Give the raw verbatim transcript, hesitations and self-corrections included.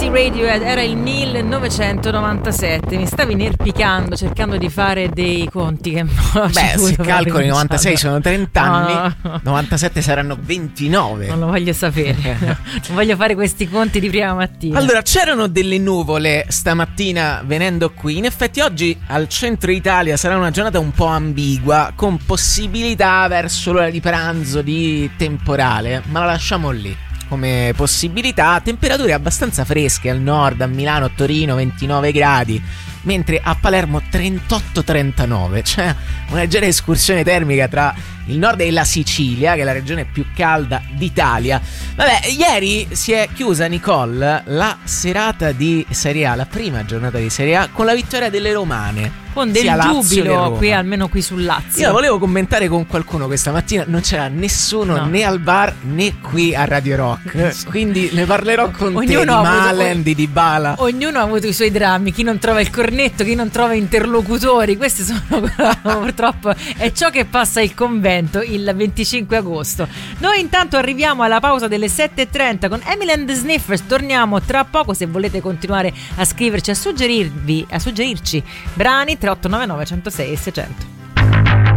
Dixie Radiohead, era il millenovecentonovantasette. Mi stavi inerpicando cercando di fare dei conti che beh, se calcoli novantasei sono trenta anni, no. novantasette saranno ventinove. Non lo voglio sapere. Non voglio fare questi conti di prima mattina. Allora, c'erano delle nuvole stamattina venendo qui. In effetti oggi al centro Italia sarà una giornata un po' ambigua, con possibilità verso l'ora di pranzo di temporale, ma la lasciamo lì come possibilità. Temperature abbastanza fresche al nord, a Milano, a Torino ventinove gradi, mentre a Palermo trentotto trentanove, cioè una leggera escursione termica tra il nord e la Sicilia, che è la regione più calda d'Italia. Vabbè, ieri si è chiusa, Nicole, la serata di Serie A, la prima giornata di Serie A, con la vittoria delle romane. Con del giubilo qui, almeno qui sul Lazio. Io la volevo commentare con qualcuno questa mattina, non c'era nessuno, no, né al bar né qui a Radio Rock, quindi ne parlerò con ognuno te di Malen, avuto, di Dybala. Ognuno ha avuto i suoi drammi, chi non trova il cornetto, chi non trova interlocutori. Questi sono purtroppo è ciò che passa il convento il venticinque agosto. Noi intanto arriviamo alla pausa delle sette e trenta con Emily and the Sniffers. Torniamo tra poco, se volete continuare a scriverci, a suggerirvi, a suggerirci brani. Tre otto nove nove, centosei e seicento.